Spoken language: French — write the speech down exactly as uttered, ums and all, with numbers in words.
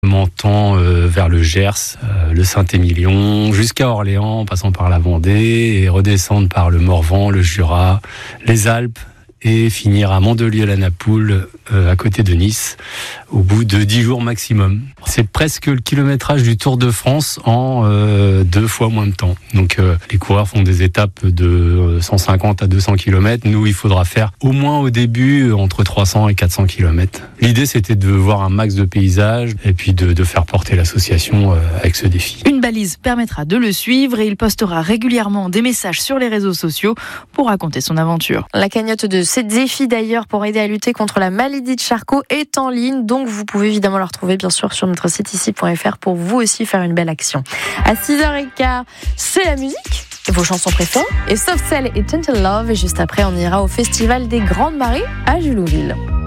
Montant euh, vers le Gers, euh, le Saint-Émilion, jusqu'à Orléans, en passant par la Vendée, et redescendre par le Morvan, le Jura, les Alpes, et finir à Mandelieu-la-Napoule, euh, à côté de Nice, au bout de dix jours maximum. C'est presque le kilométrage du Tour de France en euh, deux fois moins de temps. Donc euh, les coureurs font des étapes de cent cinquante à deux cents kilomètres. Nous, il faudra faire au moins au début entre trois cents et quatre cents kilomètres. L'idée, c'était de voir un max de paysages et puis de, de faire porter l'association euh, avec ce défi. Une balise permettra de le suivre et il postera régulièrement des messages sur les réseaux sociaux pour raconter son aventure. La cagnotte de ces défis d'ailleurs pour aider à lutter contre la maladie de Charcot est en ligne, donc vous pouvez évidemment la retrouver bien sûr sur notre site ici point f r pour vous aussi faire une belle action. À six heures quinze, c'est la musique et vos chansons préférées et Soft Cell et Gentle Love, et juste après on ira au Festival des Grandes Marées à Julouville.